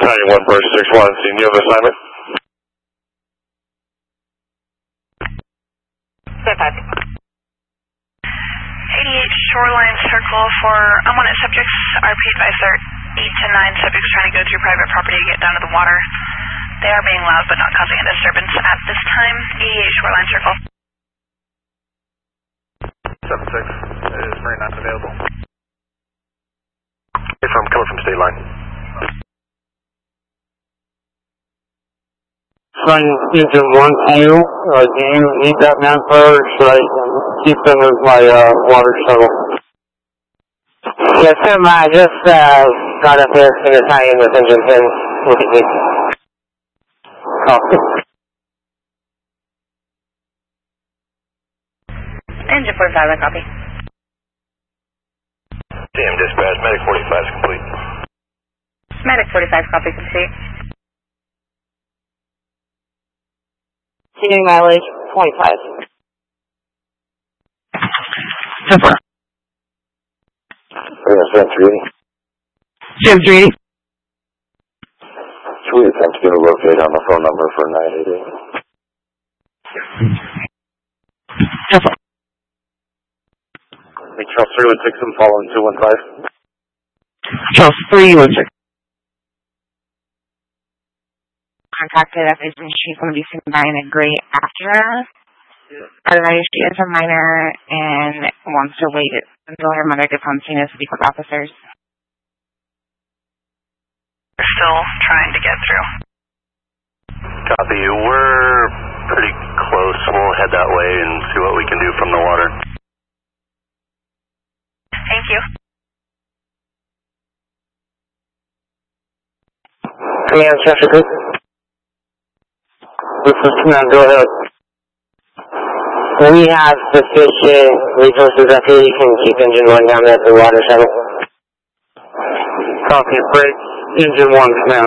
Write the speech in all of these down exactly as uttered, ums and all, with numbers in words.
Battalion one Burst six one, seeing you have assignment. five. eighty-eight Shoreline Circle for unwanted subjects. R P advised there are eight to nine subjects trying to go through private property to get down to the water. They are being loud but not causing a disturbance at this time. eighty-eight Shoreline Circle. seven six, is Marine not available? If I'm coming from state line. Flying engine one two, uh, do you need that manpower or should I keep them as my uh, water shuttle? Yes, sir, I just uh, got up here to the tie in with engine ten. Copy. Engine forty-five, I copy. C M dispatch, Medic forty-five is complete. Medic forty-five, copy, complete. Continuing mileage, twenty-five. ten four. Sam three eighty. Sam three eighty. Sweet, attempt to locate on the phone number for nine eight eight. ten four. Hey, Charles three one six, I'm following two one five. Charles three one six. Contacted F H, she's going to be sitting by in a gray after. Otherwise, she is a minor and wants to wait until her mother gets on scene as speak with officers. We're still trying to get through. Copy, we're pretty close. We'll head that way and see what we can do from the water. Thank you. Command Chester Group. This is Command, go ahead. We have sufficient resources up here. You can keep engine one down there at the water shuttle. Copy, break. Engine one, Command.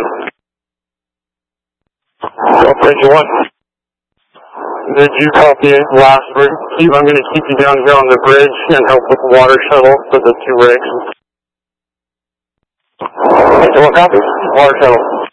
Engine one. Did you copy last rig? I'm going to keep you down here on the bridge and help with the water shuttle for the two rigs. Engine one copy. Water shuttle.